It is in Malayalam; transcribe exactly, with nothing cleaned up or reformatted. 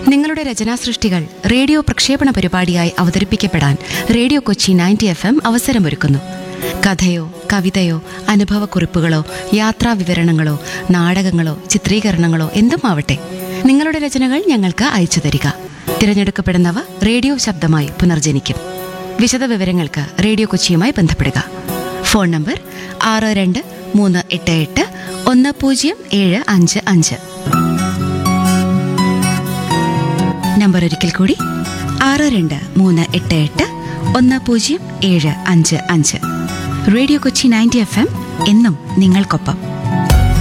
നിങ്ങളുടെ രചനാസൃഷ്ടികൾ റേഡിയോ പ്രക്ഷേപണ പരിപാടിയായി അവതരിപ്പിക്കപ്പെടാൻ radio Kochi ninety F M അവസരമൊരുക്കുന്നു. കഥയോ കവിതയോ അനുഭവക്കുറിപ്പുകളോ യാത്രാ വിവരണങ്ങളോ നാടകങ്ങളോ ചിത്രീകരണങ്ങളോ എന്തുമാവട്ടെ, നിങ്ങളുടെ രചനകൾ ഞങ്ങൾക്ക് അയച്ചു തരിക. തിരഞ്ഞെടുക്കപ്പെടുന്നവ റേഡിയോ ശബ്ദമായി പുനർജനിക്കും. വിശദ വിവരങ്ങൾക്ക് റേഡിയോ കൊച്ചിയുമായി ബന്ധപ്പെടുക. ഫോൺ നമ്പർ ആറ് രണ്ട് മൂന്ന് എട്ട് എട്ട് ഒന്ന് പൂജ്യം ഏഴ് അഞ്ച് അഞ്ച്. നമ്പർ ഒരിക്കൽ കൂടി, ആറ് രണ്ട് മൂന്ന് എട്ട് എട്ട് ഒന്ന് പൂജ്യം ഏഴ് അഞ്ച് അഞ്ച്. Radio Kochi ninety F M എന്നും നിങ്ങൾക്കൊപ്പം.